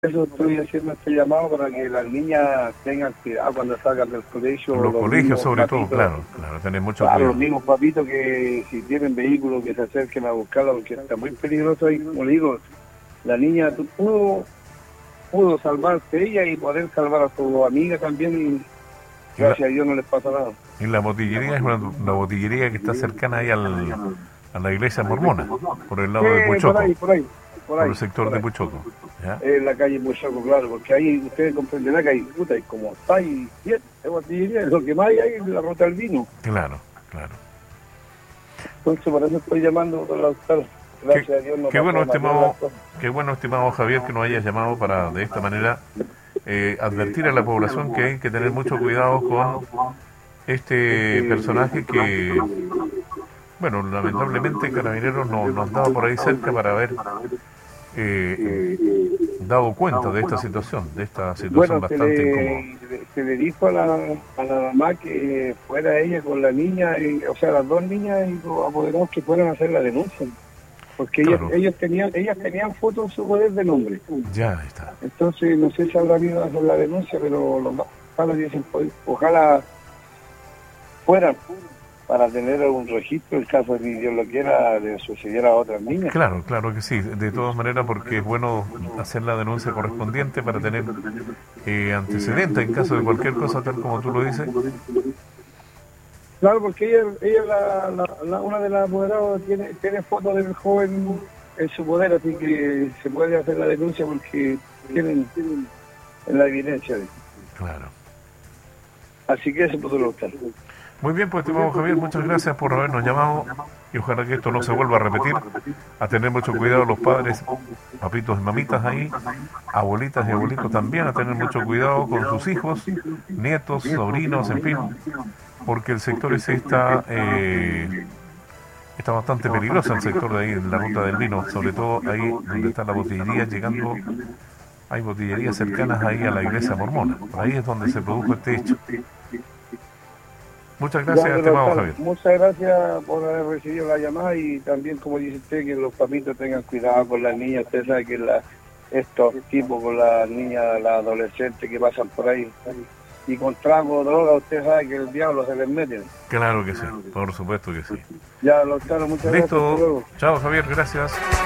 eso estoy haciendo este llamado para que las niñas tengan cuidado cuando salgan del colegio. Los colegios sobre todo, papitos, claro, tener mucho claro, cuidado. los mismos papitos que si tienen vehículos que se acerquen a buscarla porque está muy peligroso ahí, como le digo, la niña pudo salvarse ella y poder salvar a su amiga también y gracias a Dios no les pasa nada. Y la botillería es una botillería que está cercana ahí a la iglesia mormona, por el lado de Puchoco, por el sector de Puchoco. ¿Ya? En la calle Puchoco, claro, porque ahí ustedes comprenderán que hay puta y como 6, 7 botillerías, lo que más hay ahí es la ruta del vino. Claro. Entonces por eso estoy llamando a doctor. Gracias a Dios. Qué bueno, estimado Javier, que nos hayas llamado para de esta manera advertir a la población que hay que tener mucho cuidado con este personaje que, bueno, lamentablemente Carabineros no andaba por ahí cerca para haber dado cuenta de esta situación bastante incómoda. Se le dijo a la mamá que fuera ella con la niña, o sea, las dos niñas y los apoderados que fueran a hacer la denuncia. Porque claro. ellas tenían fotos en su poder de nombre. Ya está. Entonces, no sé si habrán ido a hacer la denuncia, pero los padres dicen, ojalá fueran para tener algún registro en caso de que Dios lo quiera le sucediera a otras niñas. Claro que sí, de todas maneras, porque es bueno hacer la denuncia correspondiente para tener antecedentes en caso de cualquier cosa, tal como tú lo dices. Claro, porque ella una de las apoderadas tiene fotos del joven en su poder, así que se puede hacer la denuncia porque tienen la evidencia. Claro. Así que eso puede lograr. Muy bien, pues, estimado Javier, muchas gracias por habernos llamado y ojalá que esto no se vuelva a repetir. A tener mucho cuidado los padres, papitos y mamitas ahí, abuelitas y abuelitos también, a tener mucho cuidado con sus hijos, nietos, sobrinos, en fin, porque el sector ese está bastante peligroso, el sector de ahí, en la ruta del vino, sobre todo ahí donde está la botillería llegando. Hay botillerías cercanas ahí a la iglesia mormona, por ahí es donde se produjo este hecho. Muchas gracias, estimado Javier. Muchas gracias por haber recibido la llamada y también, como dice usted, que los papitos tengan cuidado con las niñas. Usted sabe que estos tipos con las niñas, las adolescentes que pasan por ahí y con trago, droga, usted sabe que el diablo se les mete. Claro que sí, por supuesto que sí. Ya, doctor, muchas gracias. Listo. Chao, Javier, gracias.